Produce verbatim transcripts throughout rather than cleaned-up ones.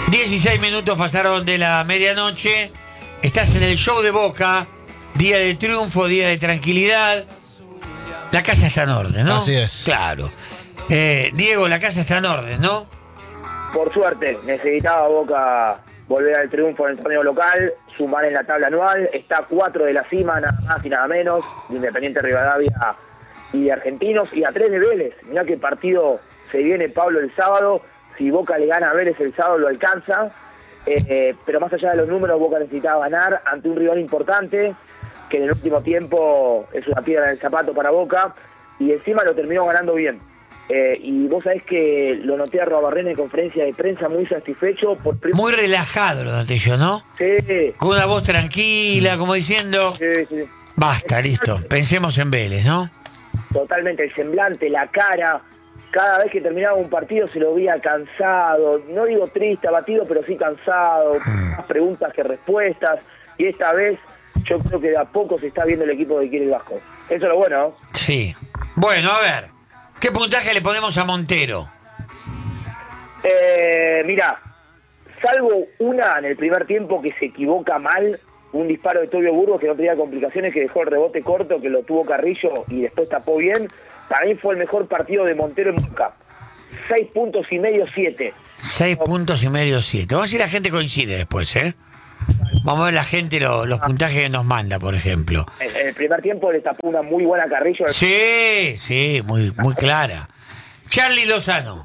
dieciséis minutos pasaron de la medianoche. Estás en el show de Boca. Día de triunfo, día de tranquilidad. La casa está en orden, ¿no? Así es. Claro. Eh, Diego, la casa está en orden, ¿no? Por suerte, necesitaba Boca volver al triunfo en el torneo local, sumar en la tabla anual. Está a cuatro de la cima, nada más y nada menos, de Independiente Rivadavia y de Argentinos, y a tres de Vélez. Mirá qué partido se viene, Pablo, el sábado. Si Boca le gana a Vélez el sábado, lo alcanza. Eh, pero más allá de los números, Boca necesitaba ganar ante un rival importante, que en el último tiempo es una piedra en el zapato para Boca, y encima lo terminó ganando bien. Eh, y vos sabés que lo noté a Robarrena en conferencia de prensa muy satisfecho. Por muy relajado lo noté yo, ¿no? Sí. Con una voz tranquila, como diciendo... Sí, sí. Basta, listo, pensemos en Vélez, ¿no? Totalmente, el semblante, la cara. Cada vez que terminaba un partido se lo veía cansado. No digo triste, abatido, pero sí cansado. Más preguntas que respuestas. Y esta vez yo creo que de a poco se está viendo el equipo que quiere el Vasco. Eso es lo bueno, ¿no? Sí. Bueno, a ver, ¿qué puntaje le ponemos a Montero? Eh, mira, salvo una en el primer tiempo que se equivoca mal, un disparo de Tobio Burgos que no tenía complicaciones, que dejó el rebote corto, que lo tuvo Carrillo y después tapó bien. Para mí fue el mejor partido de Montero en Boca. Seis puntos y medio, siete. Seis puntos y medio, siete. Vamos a ver si la gente coincide después, ¿eh? Vamos a ver la gente lo, los puntajes que nos manda, por ejemplo. En, en el primer tiempo le tapó una muy buena Carrillo. Sí, sí, muy, muy clara. Charly Lozano.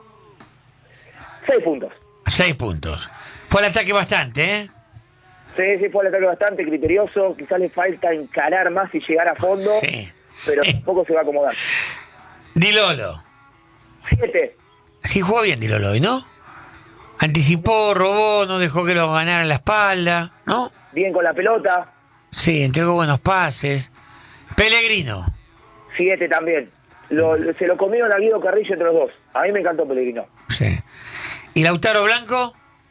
Seis puntos. Seis puntos. Fue el ataque bastante, ¿eh? Sí, sí, fue el ataque bastante criterioso. Quizás le falta encarar más y llegar a fondo. Sí. Pero sí. tampoco se va a acomodar. Di Lolo. Siete. Sí, jugó bien Di Lolo hoy, ¿no? Anticipó, robó, no dejó que lo ganara en la espalda, ¿no? Bien con la pelota. Sí, entregó buenos pases. Pellegrino. Siete también. Lo, se lo comieron a Guido Carrillo entre los dos. A mí me encantó Pellegrino. Sí. ¿Y Lautaro Blanco?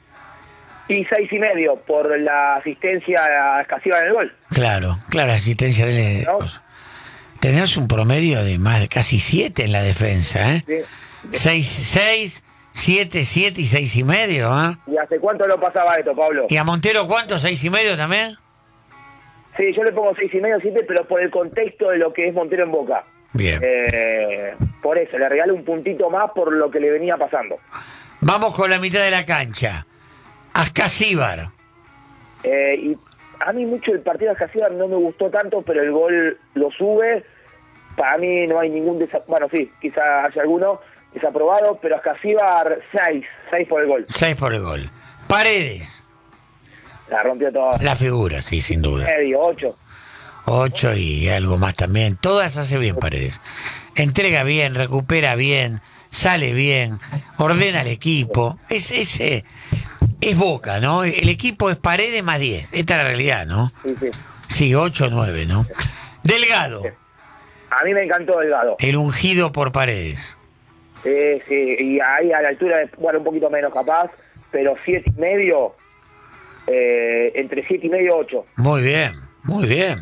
Y seis y medio por la asistencia a Escasiva en el gol. Claro, claro, asistencia de... ¿No? Tenés un promedio de más de casi siete en la defensa, ¿eh? Sí. Seis, seis, siete, siete y seis y medio, ¿eh? ¿Y hace cuánto no pasaba esto, Pablo? ¿Y a Montero cuánto? ¿Seis y medio también? Sí, yo le pongo seis y medio, siete, pero por el contexto de lo que es Montero en Boca. Bien. Eh, por eso, le regalo un puntito más por lo que le venía pasando. Vamos con la mitad de la cancha. Ascasíbar. Eh, y a mí mucho el partido de Ascasíbar no me gustó tanto, pero el gol lo sube. Para mí no hay ningún desaprobado. Bueno, sí, quizá haya alguno desaprobado, pero Ascasíbar seis, seis por el gol. Seis por el gol. Paredes. La rompió toda. La figura, sí, sin duda. Medio, ocho. Ocho y algo más también. Todas hace bien Paredes. Entrega bien, recupera bien, sale bien, ordena al equipo. Es ese es Boca, ¿no? El equipo es Paredes más diez. Esta es la realidad, ¿no? Sí, sí. Sí, ocho, nueve, ¿no? Delgado. A mí me encantó Delgado. El ungido por Paredes. Sí, sí, y ahí a la altura de, bueno, un poquito menos capaz, pero siete y medio, eh, entre siete y medio, ocho. Muy bien, muy bien.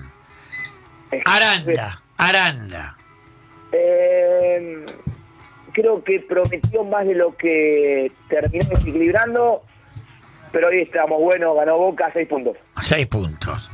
Aranda, Aranda. Eh, creo que prometió más de lo que terminó desequilibrando, pero hoy estamos buenos, ganó Boca, seis puntos. Seis puntos.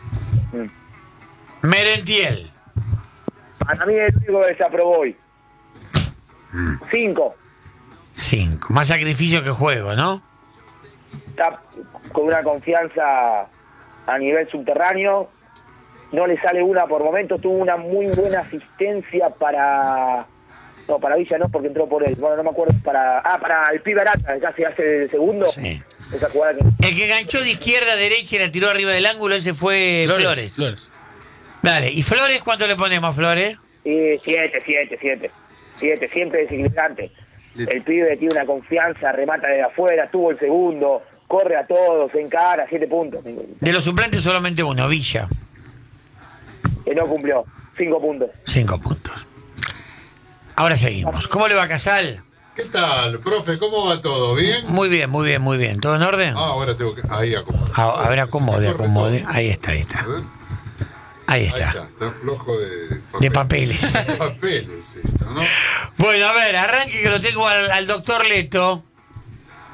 Mm. Merentiel. Para mí es el único que se aprobó hoy. Mm. Cinco. Cinco. Más sacrificio que juego, ¿no? Está con una confianza a nivel subterráneo. No le sale una por momentos. Tuvo una muy buena asistencia para... No, para Villa no, porque entró por él. Bueno, no me acuerdo. para Ah, para el pibe Arata, que casi hace el segundo. Sí. Esa jugada que... El que ganchó de izquierda a derecha y la tiró arriba del ángulo, ese fue Flores. Flores. Flores. Dale, ¿y Flores cuánto le ponemos, Flores? Y siete, siete, siete. Siete, siempre desequilibrante. El pibe tiene una confianza, remata de afuera, tuvo el segundo, corre a todos, se encara, siete puntos. De los suplentes solamente uno, Villa. Que no cumplió, cinco puntos. Cinco puntos. Ahora seguimos. ¿Cómo le va, Casal? ¿Qué tal, profe? ¿Cómo va todo? ¿Bien? Muy bien, muy bien, muy bien. ¿Todo en orden? Ah, ahora tengo que... Ahí acomodar. A, a ver, acomode, Se corre acomode. todo. Ahí está, ahí está. A ver. Ahí Ahí está. está, está flojo de De papeles. De papeles esto, ¿no? Bueno, a ver, arranque que lo tengo al, al doctor Leto.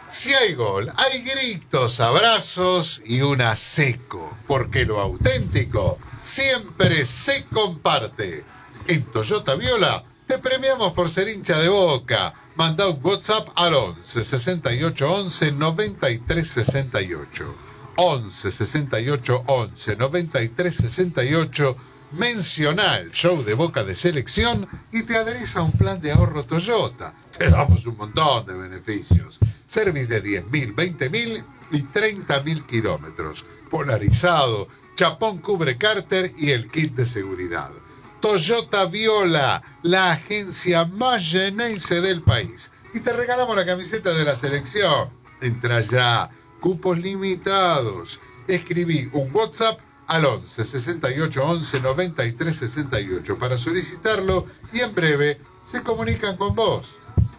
Si hay gol, hay gritos, abrazos y un aseco, porque lo auténtico siempre se comparte. En Toyota Viola te premiamos por ser hincha de Boca. Manda un WhatsApp al once sesenta y ocho once noventa y tres sesenta y ocho. once sesenta y ocho once noventa y tres sesenta y ocho. Menciona el show de Boca de Selección y te adherís a un plan de ahorro Toyota. Te damos un montón de beneficios. Service de diez mil, veinte mil y treinta mil kilómetros. Polarizado, chapón cubre cárter y el kit de seguridad. Toyota Viola, la agencia más Geneise del país. Y te regalamos la camiseta de la selección. Entra ya, cupos limitados. Escribí un WhatsApp al once sesenta y ocho once noventa y tres sesenta y ocho para solicitarlo y en breve se comunican con vos.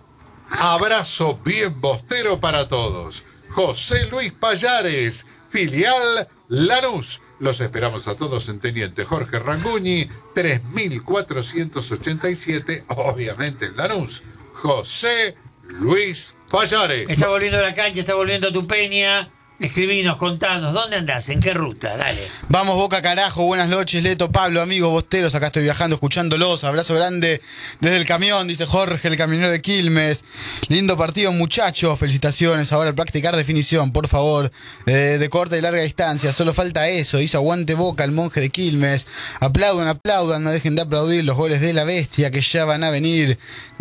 Abrazo bien bostero para todos. José Luis Payares, filial Lanús. Los esperamos a todos en Teniente Jorge Ranguñi, tres mil cuatrocientos ochenta y siete, obviamente en Lanús. José Luis Payares. Está volviendo a la cancha, está volviendo a tu peña. Escribinos, contanos, ¿dónde andás? ¿En qué ruta? Dale. Vamos, Boca, carajo. Buenas noches, Leto, Pablo, amigos bosteros. Acá estoy viajando, escuchándolos. Abrazo grande desde el camión, dice Jorge, el camionero de Quilmes. Lindo partido, muchachos. Felicitaciones. Ahora practicar definición, por favor. Eh, de corta y larga distancia. Solo falta eso. Dice aguante Boca, el monje de Quilmes. Aplaudan, aplaudan. No dejen de aplaudir los goles de la bestia que ya van a venir.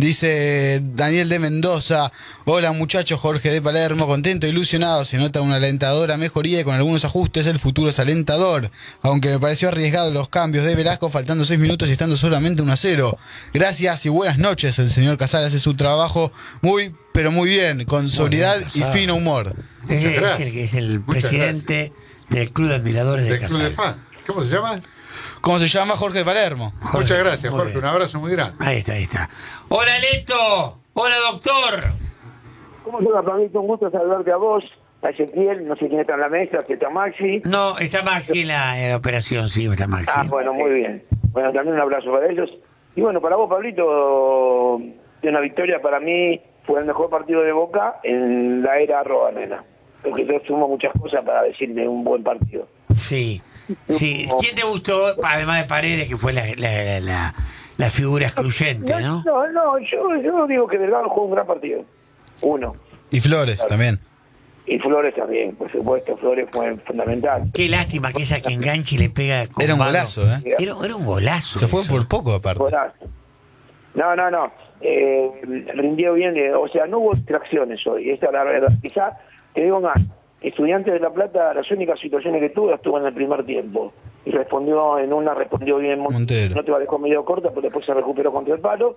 Dice Daniel de Mendoza. Hola, muchachos. Jorge de Palermo. Contento, ilusionado. Se nota una alentadora mejoría y con algunos ajustes el futuro es alentador, aunque me pareció arriesgado los cambios de Velasco faltando seis minutos y estando solamente uno a cero. Gracias y buenas noches. El señor Casal hace su trabajo muy pero muy bien, con sobriedad y fino humor. Es, es el, es el presidente del Club de Admiradores de Del Casal. Club de Fans. ¿Cómo se llama? ¿Cómo se llama? Jorge de Palermo. Jorge, Muchas gracias, muy Jorge. bien. Un abrazo muy grande. Ahí está, ahí está. Hola, Leto. Hola, doctor. ¿Cómo te va, Pablito? Un gusto saludarte a vos, a Ezequiel, no sé quién está en la mesa, si está Maxi. No, está Maxi en la, en la operación, sí, está Maxi. Ah, bueno, muy bien. Bueno, también un abrazo para ellos. Y bueno, para vos, Pablito, de una victoria para mí fue el mejor partido de Boca en la era Arroba-Nena. Porque yo sumo muchas cosas para decir de un buen partido. Sí, sí. ¿Quién te gustó, además de Paredes, que fue la, la, la, la figura excluyente, no? No, no, yo, yo digo que Delgado jugó un gran partido. Uno. Y Flores Claro. también. Y Flores también, por supuesto, Flores fue fundamental. Qué lástima que esa que enganche y le pega con Era un mano. golazo, ¿eh? Era, era un golazo. Se fue eso. por poco aparte. Golazo. No, no, no. Eh, rindió bien, eh, o sea, no hubo distracciones hoy, esta es la verdad. Quizá, te digo más, Estudiantes de La Plata, las únicas situaciones que tuvo estuvo en el primer tiempo. Y respondió, en una respondió bien Montero. No te va a dejar medio corta, pero después se recuperó contra el palo.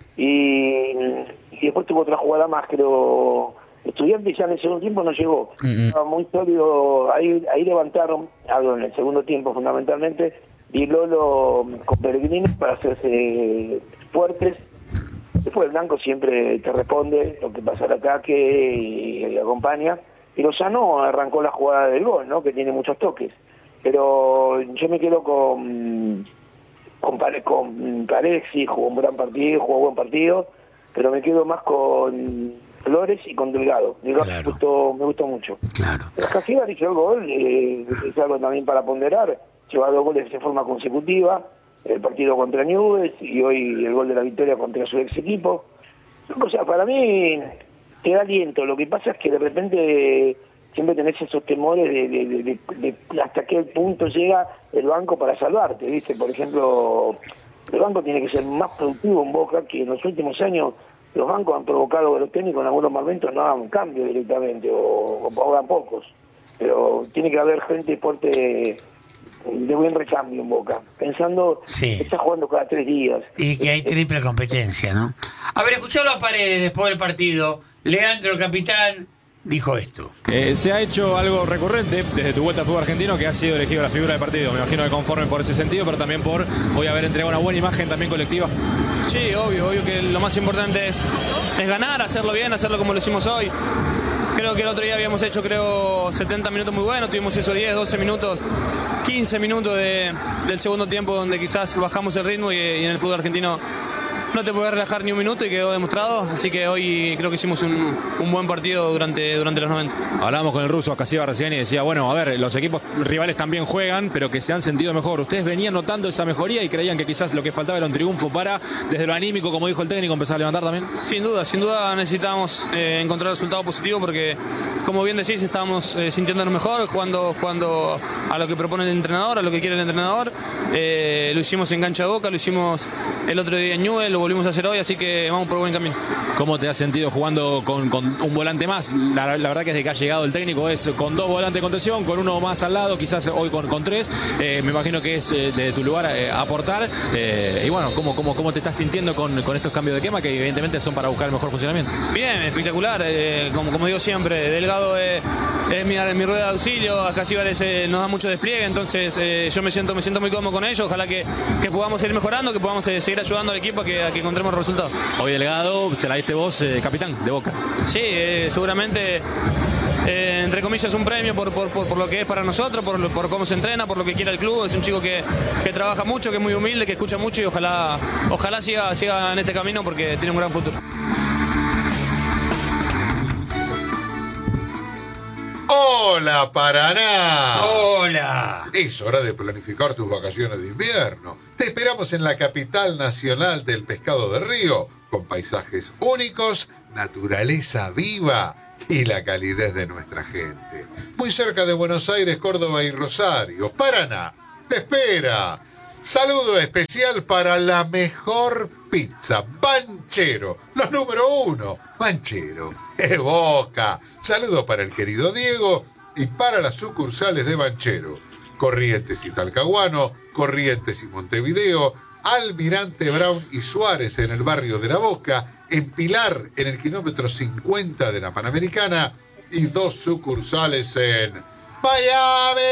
Y, y después tuvo otra jugada más, pero Estudiantes ya en el segundo tiempo no llegó. Mm-mm. Estaba muy sólido, ahí, ahí levantaron, algo en el segundo tiempo fundamentalmente, y Lolo con Pellegrini para hacerse fuertes. Después el Blanco siempre te responde lo que pasa al ataque y, y acompaña. Y Lozano arrancó la jugada del gol, ¿no? Que tiene muchos toques. Pero yo me quedo con con, Pare, con Paredes, sí, jugó un gran partido, jugó buen partido, pero me quedo más con Flores y con Delgado. Delgado Claro. me, gustó, me gustó mucho. Claro. Castigar hizo el gol, eh, es algo también para ponderar. Lleva dos goles de forma consecutiva, el partido contra Newell's y hoy el gol de la victoria contra su ex equipo. Son cosas, para mí, te da aliento. Lo que pasa es que de repente siempre tenés esos temores de, de, de, de, de hasta qué punto llega el banco para salvarte, ¿viste? Por ejemplo, el banco tiene que ser más productivo en Boca, que en los últimos años los bancos han provocado que los técnicos en algunos momentos no hagan cambio directamente, o, o hagan pocos. Pero tiene que haber gente fuerte de buen recambio en Boca, pensando Sí. que está jugando cada tres días. Y que hay triple competencia, ¿no? A ver, escuchalo a Paredes después del partido. Leandro, el capitán, dijo esto. Eh, se ha hecho algo recurrente desde tu vuelta al fútbol argentino, que ha sido elegido la figura del partido. Me imagino que conforme por ese sentido, pero también por hoy haber entregado una buena imagen también colectiva. Sí, obvio, obvio que lo más importante es, es ganar, hacerlo bien, hacerlo como lo hicimos hoy. Creo que el otro día habíamos hecho, creo, setenta minutos muy buenos, tuvimos esos diez, doce minutos, quince minutos de, del segundo tiempo donde quizás bajamos el ritmo y, y en el fútbol argentino no te podés relajar ni un minuto y quedó demostrado. Así que hoy creo que hicimos un, un buen partido durante, durante los noventa. Hablábamos con el ruso Acasiva recién y decía, bueno, a ver, los equipos rivales también juegan, pero que se han sentido mejor. ¿Ustedes venían notando esa mejoría y creían que quizás lo que faltaba era un triunfo para, desde lo anímico, como dijo el técnico, empezar a levantar también? Sin duda, sin duda necesitábamos eh, encontrar resultado positivo porque, como bien decís, estábamos eh, sintiéndonos mejor, jugando, jugando a lo que propone el entrenador, a lo que quiere el entrenador. Eh, lo hicimos en cancha de Boca, lo hicimos el otro día en Newell, lo volvimos a hacer hoy, así que vamos por buen camino. ¿Cómo te has sentido jugando con, con un volante más? La, la verdad que desde que ha llegado el técnico es con dos volantes de contención, con uno más al lado, quizás hoy con, con tres. Eh, me imagino que es eh, de tu lugar eh, aportar. Eh, y bueno, ¿cómo, cómo, ¿cómo te estás sintiendo con, con estos cambios de quema que evidentemente son para buscar el mejor funcionamiento? Bien, espectacular. Eh, como, como digo siempre, Delgado es, es mi, mi rueda de auxilio, Acasíbal eh, nos da mucho despliegue, entonces eh, yo me siento, me siento muy cómodo con ellos. Ojalá que, que podamos seguir mejorando, que podamos eh, seguir ayudando al equipo a que, a que encontremos resultados. Hoy Delgado, se la diste vos, eh, capitán de Boca. Sí, eh, seguramente, eh, entre comillas, un premio por, por, por, por lo que es para nosotros, por, por cómo se entrena, por lo que quiere el club. Es un chico que, que trabaja mucho, que es muy humilde, que escucha mucho y ojalá, ojalá siga, siga en este camino porque tiene un gran futuro. ¡Hola, Paraná! ¡Hola! Es hora de planificar tus vacaciones de invierno. Te esperamos en la capital nacional del pescado de río, con paisajes únicos, naturaleza viva y la calidez de nuestra gente. Muy cerca de Buenos Aires, Córdoba y Rosario. Paraná, te espera. Saludo especial para la mejor pizza, Banchero, los número uno, Banchero, es Boca. Saludo para el querido Diego y para las sucursales de Banchero, Corrientes y Talcahuano, Corrientes y Montevideo, Almirante Brown y Suárez en el barrio de La Boca, en Pilar en el kilómetro cincuenta de la Panamericana y dos sucursales en Miami.